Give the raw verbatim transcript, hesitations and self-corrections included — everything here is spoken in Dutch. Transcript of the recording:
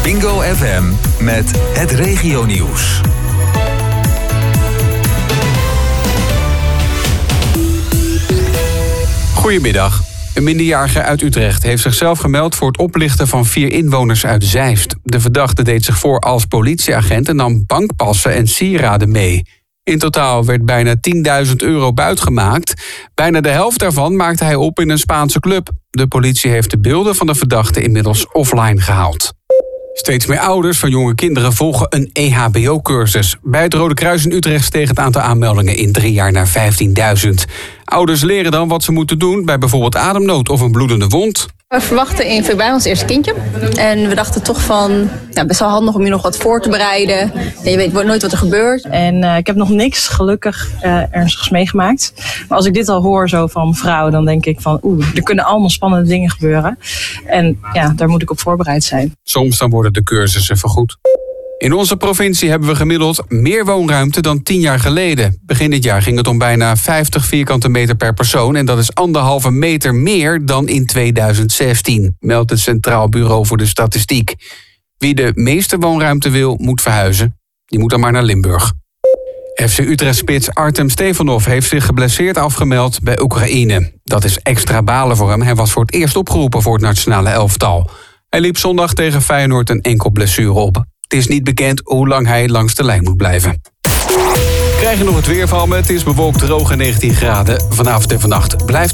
Bingo F M met het regionieuws. Goedemiddag. Een minderjarige uit Utrecht heeft zichzelf gemeld voor het oplichten van vier inwoners uit Zeist. De verdachte deed zich voor als politieagent en nam bankpassen en sieraden mee. In totaal werd bijna tienduizend euro buitgemaakt. Bijna de helft daarvan maakte hij op in een Spaanse club. De politie heeft de beelden van de verdachte inmiddels offline gehaald. Steeds meer ouders van jonge kinderen volgen een E H B O-cursus. Bij het Rode Kruis in Utrecht steeg het aantal aanmeldingen in drie jaar naar vijftienduizend. Ouders leren dan wat ze moeten doen bij bijvoorbeeld ademnood of een bloedende wond. We verwachten in februari ons eerste kindje. En we dachten toch van, ja, best wel handig om je nog wat voor te bereiden. En je weet nooit wat er gebeurt. En uh, ik heb nog niks gelukkig uh, ernstigs meegemaakt. Maar als ik dit al hoor zo van vrouwen, dan denk ik van oeh, er kunnen allemaal spannende dingen gebeuren. En ja, daar moet ik op voorbereid zijn. Soms dan worden de cursussen vergoed. In onze provincie hebben we gemiddeld meer woonruimte dan tien jaar geleden. Begin dit jaar ging het om bijna vijftig vierkante meter per persoon. En dat is anderhalve meter meer dan in tweeduizend zestien, meldt het Centraal Bureau voor de Statistiek. Wie de meeste woonruimte wil, moet verhuizen. Die moet dan maar naar Limburg. F C Utrecht-spits Artem Stefanov heeft zich geblesseerd afgemeld bij Oekraïne. Dat is extra balen voor hem. Hij was voor het eerst opgeroepen voor het nationale elftal. Hij liep zondag tegen Feyenoord een enkel blessure op. Het is niet bekend hoe lang hij langs de lijn moet blijven. Krijg je nog het weer van me? Het is bewolkt droog en negentien graden. Vanavond en vannacht blijft het